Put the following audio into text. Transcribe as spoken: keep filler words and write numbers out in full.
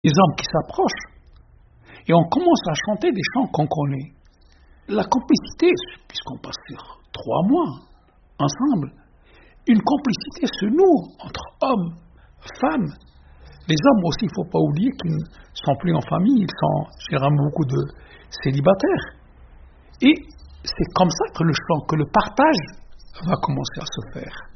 des hommes qui s'approchent, et on commence à chanter des chants qu'on connaît. La complicité, puisqu'on passe sur trois mois ensemble, une complicité se noue entre hommes, femmes. Les hommes aussi, il ne faut pas oublier qu'ils ne sont plus en famille, ils sont généralement beaucoup de célibataires. Et c'est comme ça que le chant, que le partage va commencer à se faire.